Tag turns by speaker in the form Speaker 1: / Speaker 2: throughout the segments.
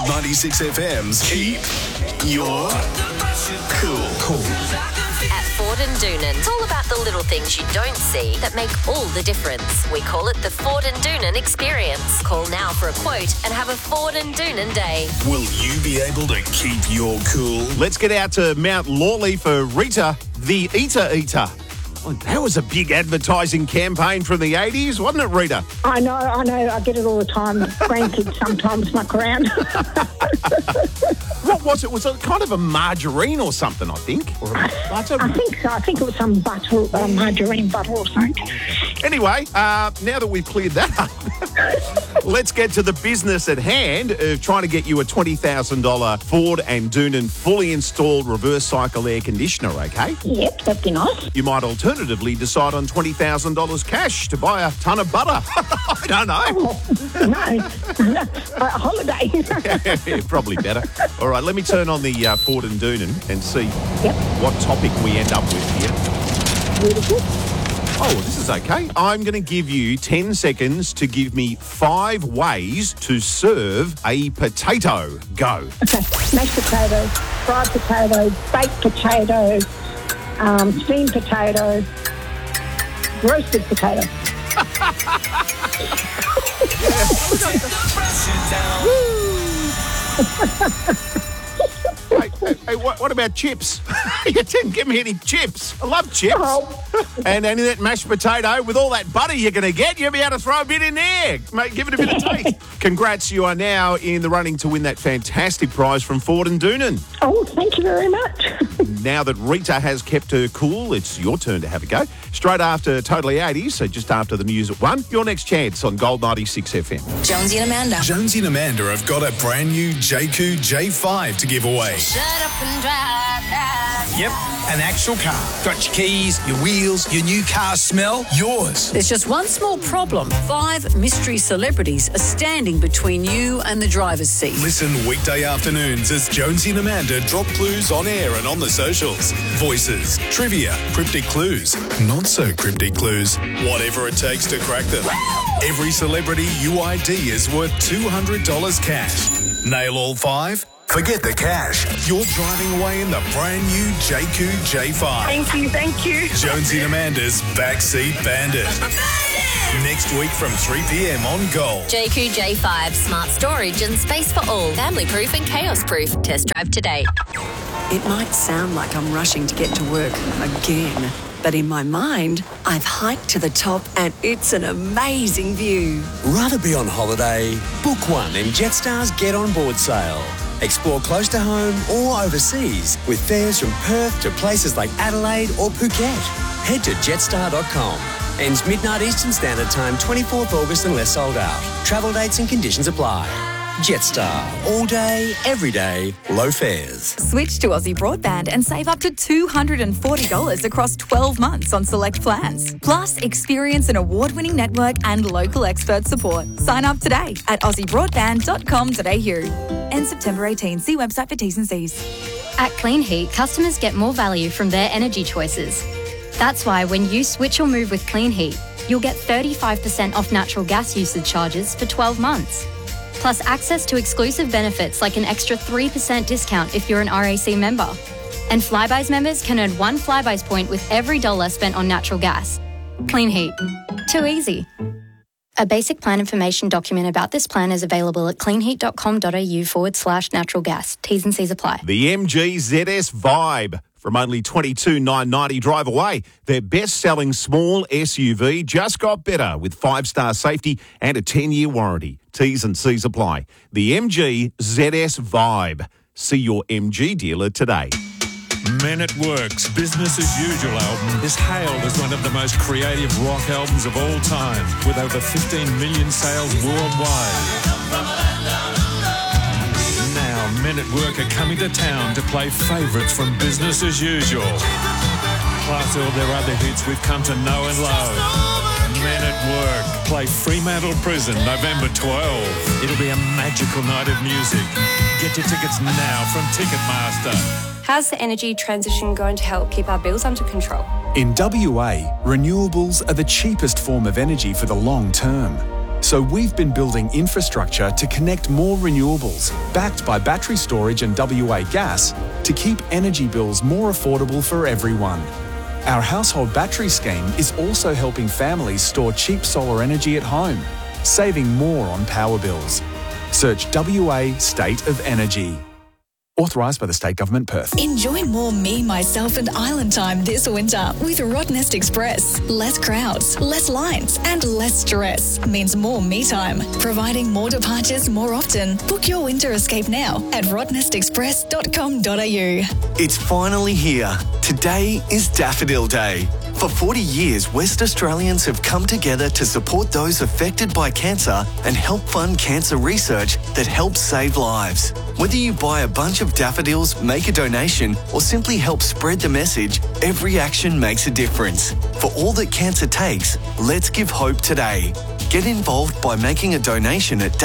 Speaker 1: Gold 96 FM's Keep Your Cool.
Speaker 2: At Ford and Doonan, it's all about the little things you don't see that make all the difference. We call it the Ford and Doonan experience. Call now for a quote and have a Ford and Doonan day.
Speaker 1: Will you be able to keep your cool?
Speaker 3: Let's get out to Mount Lawley for Rita, the Eater Eater. Well, that was a big advertising campaign from the 80s, wasn't it, Rita?
Speaker 4: I know. I get it all the time. Grandkids sometimes muck around.
Speaker 3: What was it? Was it kind of a margarine or something, I think? Or a butter?
Speaker 4: I think so. I think it was some butter, margarine butter or something.
Speaker 3: Anyway, now that we've cleared that up, let's get to the business at hand of trying to get you a $20,000 Ford and Doonan fully installed reverse cycle air conditioner, okay?
Speaker 4: Yep, that'd be nice.
Speaker 3: You might alternatively decide on $20,000 cash to buy a ton of butter. I don't know.
Speaker 4: No, a holiday.
Speaker 3: Yeah, probably better. All right, let me turn on the Ford and Doonan and see what topic we end up with here.
Speaker 4: Beautiful.
Speaker 3: Oh, this is okay. I'm going to give you 10 seconds to give me 5 ways to serve a potato. Go.
Speaker 4: Okay, mashed potatoes, fried potatoes, baked potatoes, steamed potatoes, roasted potatoes.
Speaker 3: Hey, what about chips? You didn't give me any chips. I love chips.
Speaker 4: Oh.
Speaker 3: And any of that mashed potato, with all that butter you're going to get, you'll be able to throw a bit in there. Mate, give it a bit of taste. Congrats, you are now in the running to win that fantastic prize from Ford and Doonan.
Speaker 4: Oh, thank you very much.
Speaker 3: Now that Rita has kept her cool, it's your turn to have a go. Straight after Totally 80s, so just after the news at 1, your next chance on Gold 96 FM.
Speaker 2: Jonesy and Amanda.
Speaker 1: Jonesy and Amanda have got a brand new JQ J5 to give away.
Speaker 2: Shut up and drive that.
Speaker 5: Yep, an actual car. Got your keys, your wheels, your new car smell, yours.
Speaker 6: There's just one small problem. 5 mystery celebrities are standing between you and the driver's seat.
Speaker 1: Listen weekday afternoons as Jonesy and Amanda drop clues on air and on the socials. Voices, trivia, cryptic clues, not so cryptic clues, whatever it takes to crack them. Every celebrity UID is worth $200 cash. Nail all 5? Forget the cash. You're driving away in the brand new JQ J5.
Speaker 4: Thank you.
Speaker 1: Jonesy and Amanda's Backseat Bandit. Next week from 3 p.m. on Gold.
Speaker 2: JQ J5, smart storage and space for all. Family proof and chaos proof. Test drive today.
Speaker 6: It might sound like I'm rushing to get to work again, but in my mind, I've hiked to the top and it's an amazing view.
Speaker 7: Rather be on holiday? Book one in Jetstar's Get On Board sale. Explore close to home or overseas with fares from Perth to places like Adelaide or Phuket. Head to jetstar.com. Ends midnight Eastern Standard Time, 24th August unless sold out. Travel dates and conditions apply. Jetstar. All day, every day, low fares.
Speaker 8: Switch to Aussie Broadband and save up to $240 across 12 months on select plans. Plus, experience an award-winning network and local expert support. Sign up today at aussiebroadband.com.au. End September 18. See website for T's and C's.
Speaker 9: At Clean Heat, customers get more value from their energy choices. That's why when you switch or move with Clean Heat, you'll get 35% off natural gas usage charges for 12 months. Plus access to exclusive benefits like an extra 3% discount if you're an RAC member. And Flybuys members can earn 1 Flybuys point with every dollar spent on natural gas. Clean Heat. Too easy. A basic plan information document about this plan is available at cleanheat.com.au/natural gas. T's and C's apply.
Speaker 3: The MG ZS Vibe. From only $22,990 drive away. Their best-selling small SUV just got better with 5-star safety and a 10-year warranty. T's and C's apply. The MG ZS Vibe. See your MG dealer today.
Speaker 10: Men at Work's Business as Usual album is hailed as one of the most creative rock albums of all time, with over 15 million sales worldwide. Now, Men at Work are coming to town to play favourites from Business as Usual, plus all their other hits we've come to know and love. Men at Work play Fremantle Prison November 12. It'll be a magical night of music. Get your tickets now from Ticketmaster.
Speaker 11: How's the energy transition going to help keep our bills under control?
Speaker 12: In WA, renewables are the cheapest form of energy for the long term. So we've been building infrastructure to connect more renewables, backed by battery storage and WA gas, to keep energy bills more affordable for everyone. Our household battery scheme is also helping families store cheap solar energy at home, saving more on power bills. Search WA State of Energy. Authorised by the State Government, Perth.
Speaker 13: Enjoy more me, myself and island time this winter with Rottnest Express. Less crowds, less lines and less stress means more me time. Providing more departures more often. Book your winter escape now at rottnestexpress.com.au.
Speaker 14: It's finally here. Today is Daffodil Day. For 40 years, West Australians have come together to support those affected by cancer and help fund cancer research that helps save lives. Whether you buy a bunch of daffodils, make a donation, or simply help spread the message, every action makes a difference. For all that cancer takes, let's give hope today. Get involved by making a donation at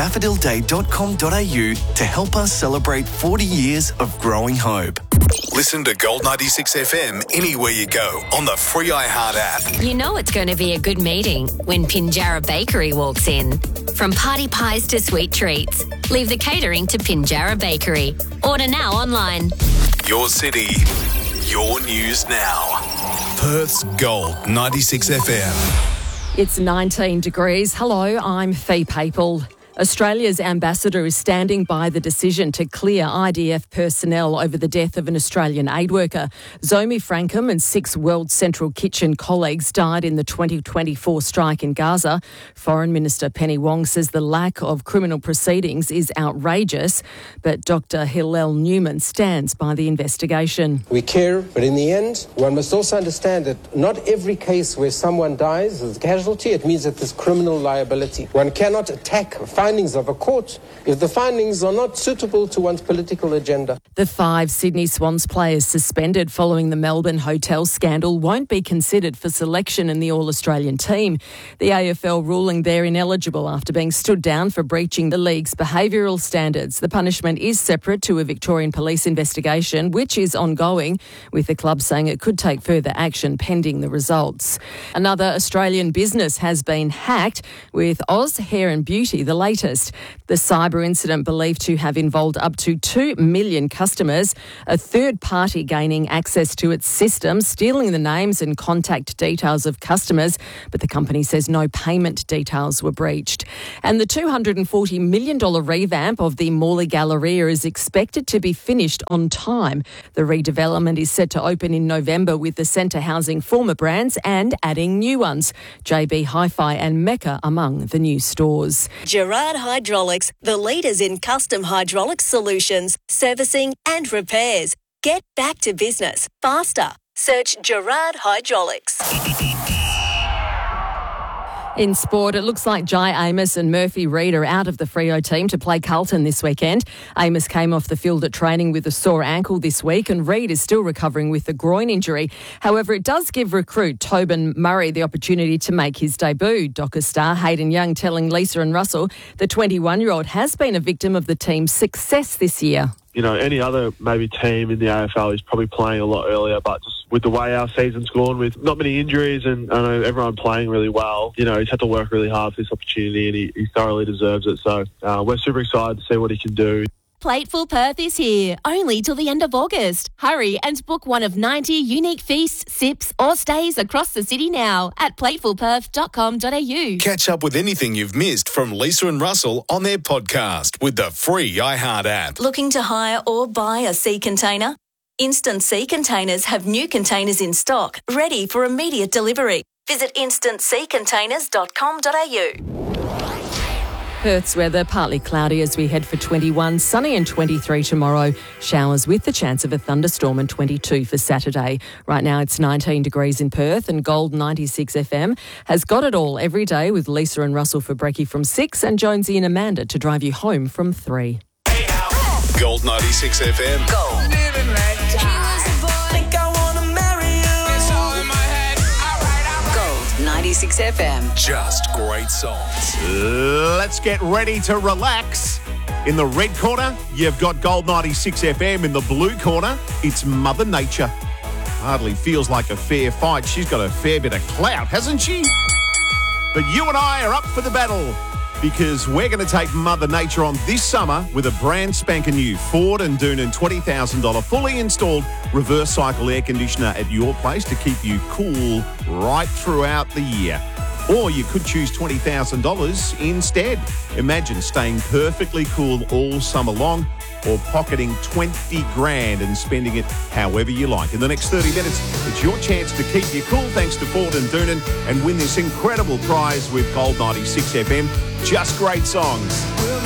Speaker 14: daffodilday.com.au to help us celebrate 40 years of growing hope.
Speaker 1: Listen to Gold 96 FM anywhere you go on the free iHeart app.
Speaker 2: You know it's going to be a good meeting when Pinjarra Bakery walks in. From party pies to sweet treats, leave the catering to Pinjarra Bakery. Order now online.
Speaker 1: Your city, your news now. Perth's Gold 96 FM.
Speaker 15: It's 19 degrees. Hello, I'm Fee Papel. Australia's ambassador is standing by the decision to clear IDF personnel over the death of an Australian aid worker. Zomi Frankham and 6 World Central Kitchen colleagues died in the 2024 strike in Gaza. Foreign Minister Penny Wong says the lack of criminal proceedings is outrageous, but Dr. Hillel Newman stands by the investigation.
Speaker 16: We care, but in the end, one must also understand that not every case where someone dies is a casualty. It means that there's criminal liability. One cannot attack findings of a court if the findings are not suitable to one's political agenda.
Speaker 15: The 5 Sydney Swans players suspended following the Melbourne hotel scandal won't be considered for selection in the All-Australian team. The AFL ruling they're ineligible after being stood down for breaching the league's behavioural standards. The punishment is separate to a Victorian police investigation, which is ongoing, with the club saying it could take further action pending the results. Another Australian business has been hacked, with Oz Hair and Beauty the latest. The cyber incident believed to have involved up to 2 million customers, a third party gaining access to its system, stealing the names and contact details of customers, but the company says no payment details were breached. And the $240 million revamp of the Morley Galleria is expected to be finished on time. The redevelopment is set to open in November, with the centre housing former brands and adding new ones. JB Hi-Fi and Mecca among the new stores.
Speaker 17: Gerard Hydraulics, the leaders in custom hydraulic solutions, servicing and repairs. Get back to business faster. Search Gerard Hydraulics.
Speaker 15: In sport, it looks like Jai Amos and Murphy Reid are out of the Freo team to play Carlton this weekend. Amos came off the field at training with a sore ankle this week, and Reid is still recovering with a groin injury. However, it does give recruit Tobin Murray the opportunity to make his debut. Dockers star Hayden Young telling Lisa and Russell the 21-year-old has been a victim of the team's success this year.
Speaker 18: You know, any other maybe team in the AFL is probably playing a lot earlier, but just with the way our season's gone, with not many injuries and I know everyone playing really well, you know, he's had to work really hard for this opportunity and he thoroughly deserves it. So we're super excited to see what he can do.
Speaker 19: Plateful Perth is here, only till the end of August. Hurry and book one of 90 unique feasts, sips or stays across the city now at platefulperth.com.au.
Speaker 1: Catch up with anything you've missed from Lisa and Russell on their podcast with the free iHeart app.
Speaker 17: Looking to hire or buy a sea container? Instant Sea Containers have new containers in stock, ready for immediate delivery. Visit instantseacontainers.com.au.
Speaker 15: Perth's weather, partly cloudy as we head for 21, sunny and 23 tomorrow. Showers with the chance of a thunderstorm and 22 for Saturday. Right now it's 19 degrees in Perth, and Gold 96 FM has got it all every day with Lisa and Russell for brekkie from 6 and Jonesy and Amanda to drive you home from 3.
Speaker 1: Gold 96 FM. Gold.
Speaker 6: Gold 96 FM.
Speaker 1: Just great songs.
Speaker 3: Let's get ready to relax. In the red corner, you've got Gold 96 FM. In the blue corner, it's Mother Nature. Hardly feels like a fair fight. She's got a fair bit of clout, hasn't she? But you and I are up for the battle. because we're going to take Mother Nature on this summer with a brand spanking new Ford and Doonan $20,000 fully installed reverse cycle air conditioner at your place to keep you cool right throughout the year. Or you could choose $20,000 instead. Imagine staying perfectly cool all summer long, or pocketing 20 grand and spending it however you like. In the next 30 minutes, it's your chance to keep you cool thanks to Ford and Doonan and win this incredible prize with Gold 96 FM. Just great songs.